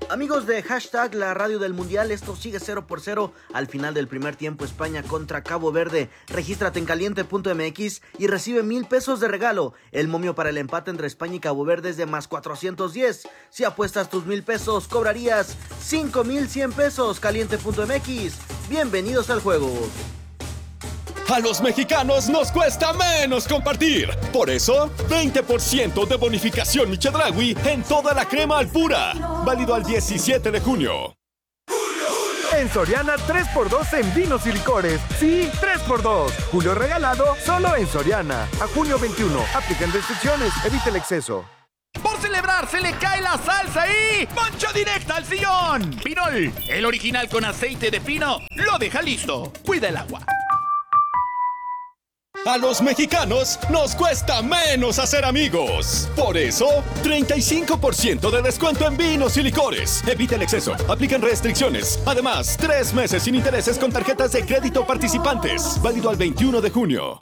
Amigos de hashtag la radio del mundial, esto sigue 0-0 al final del primer tiempo. España contra Cabo Verde. Regístrate en caliente.mx y recibe 1,000 pesos de regalo. El momio para el empate entre España y Cabo Verde es de más 410. Si apuestas tus 1,000 pesos, cobrarías 5,100 pesos. Caliente.mx. Bienvenidos al juego. A los mexicanos nos cuesta menos compartir. Por eso, 20% de bonificación Chedraui en toda la crema Alpura. Válido al 17 de junio. En Soriana, 3x2 en vinos y licores. Sí, 3x2. Julio regalado, solo en Soriana. A junio 21. Aplican restricciones. Evita el exceso. Por celebrar, se le cae la salsa y ¡mancha directa al sillón! Pinol, el original con aceite de pino, lo deja listo. Cuida el agua. A los mexicanos nos cuesta menos hacer amigos. Por eso, 35% de descuento en vinos y licores. Evita el exceso. Aplican restricciones. Además, 3 meses sin intereses con tarjetas de crédito participantes. Válido al 21 de junio.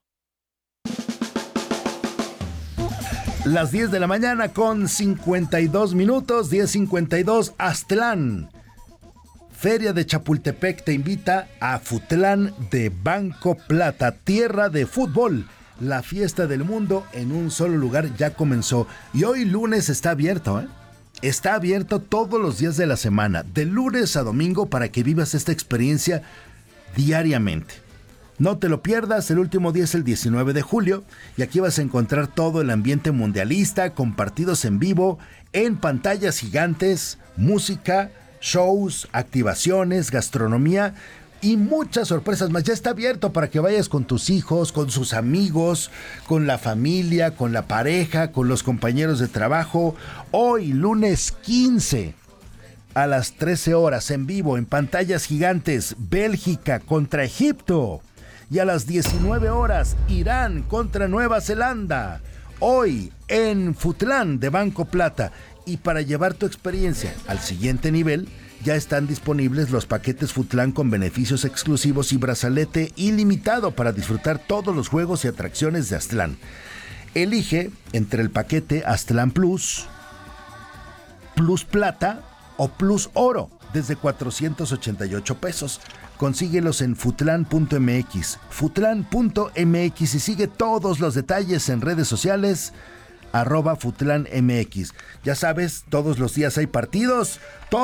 Las 10 de la mañana con 52 minutos, 10:52, Aztlán. Feria de Chapultepec te invita a Futlán de Banco Plata, tierra de fútbol. La fiesta del mundo en un solo lugar ya comenzó y hoy lunes está abierto, Está abierto todos los días de la semana, de lunes a domingo, para que vivas esta experiencia diariamente. No te lo pierdas, el último día es el 19 de julio y aquí vas a encontrar todo el ambiente mundialista con partidos en vivo, en pantallas gigantes, música, shows, activaciones, gastronomía y muchas sorpresas más. Ya está abierto para que vayas con tus hijos, con sus amigos, con la familia, con la pareja, con los compañeros de trabajo. Hoy, lunes 15, a las 13 horas, en vivo, en pantallas gigantes, Bélgica contra Egipto. Y a las 19 horas, Irán contra Nueva Zelanda. Hoy, en Futlán de Banco Plata. Y para llevar tu experiencia al siguiente nivel, ya están disponibles los paquetes Futlán con beneficios exclusivos y brazalete ilimitado para disfrutar todos los juegos y atracciones de Aztlán. Elige entre el paquete Aztlán Plus, Plus Plata o Plus Oro desde 488 pesos. Consíguelos en futlán.mx, futlán.mx y sigue todos los detalles en redes sociales @FutlánMX. Ya sabes, todos los días hay partidos.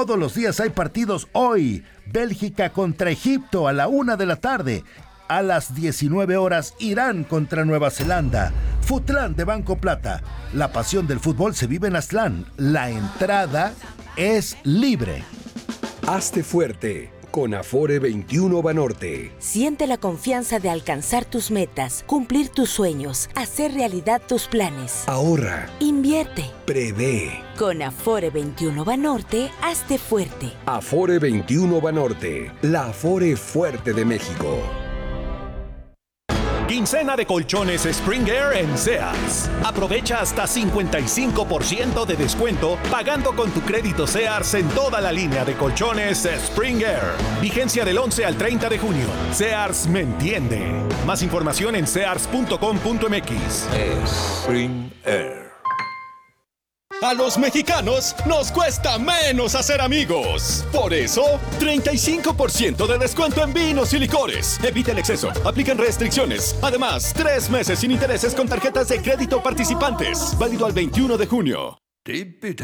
Hoy, Bélgica contra Egipto a la 1 de la tarde. A las 19 horas, Irán contra Nueva Zelanda. Futlán de Banco Plata. La pasión del fútbol se vive en Aztlán. La entrada es libre. Hazte fuerte con Afore 21 Banorte. Siente la confianza de alcanzar tus metas, cumplir tus sueños, hacer realidad tus planes. Ahorra. Invierte. Prevé. Con Afore 21 Banorte, hazte fuerte. Afore 21 Banorte, la Afore fuerte de México. Quincena de colchones Springer en Sears. Aprovecha hasta 55% de descuento pagando con tu crédito Sears en toda la línea de colchones Springer. Vigencia del 11 al 30 de junio. Sears me entiende. Más información en sears.com.mx. Springer. A los mexicanos nos cuesta menos hacer amigos. Por eso, 35% de descuento en vinos y licores. Evita el exceso. Aplican restricciones. Además, 3 meses sin intereses con tarjetas de crédito participantes. Válido al 21 de junio.